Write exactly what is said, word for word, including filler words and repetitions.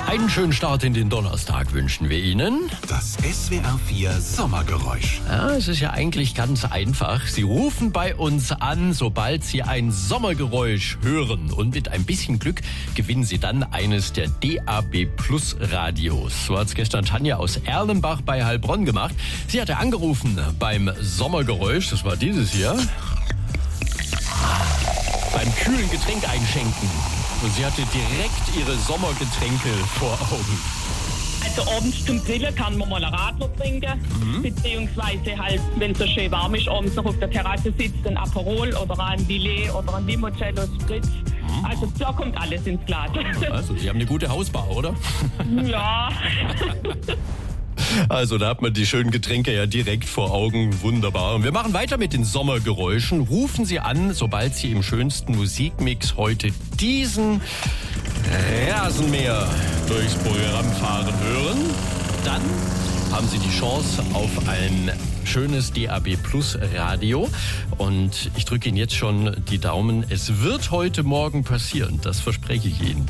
Einen schönen Start in den Donnerstag wünschen wir Ihnen. Das S W R vier Sommergeräusch. Ja, es ist ja eigentlich ganz einfach. Sie rufen bei uns an, sobald Sie ein Sommergeräusch hören. Und mit ein bisschen Glück gewinnen Sie dann eines der D A B Plus Radios. So hat es gestern Tanja aus Erlenbach bei Heilbronn gemacht. Sie hatte angerufen beim Sommergeräusch, das war dieses hier, beim kühlen Getränk einschenken. Und sie hatte direkt ihre Sommergetränke vor Augen. Also abends zum Grillen kann man mal einen Radler trinken, mhm. beziehungsweise halt, wenn es so schön warm ist, abends noch auf der Terrasse sitzt, ein Aperol oder ein Lillet oder ein Limoncello Spritz. Mhm. Also da kommt alles ins Glas. Also Sie haben eine gute Hausbar, oder? Ja. Also da hat man die schönen Getränke ja direkt vor Augen. Wunderbar. Und wir machen weiter mit den Sommergeräuschen. Rufen Sie an, sobald Sie im schönsten Musikmix heute diesen Rasenmäher durchs Programm fahren hören. Dann haben Sie die Chance auf ein schönes D A B Plus Radio. Und ich drücke Ihnen jetzt schon die Daumen. Es wird heute Morgen passieren. Das verspreche ich Ihnen.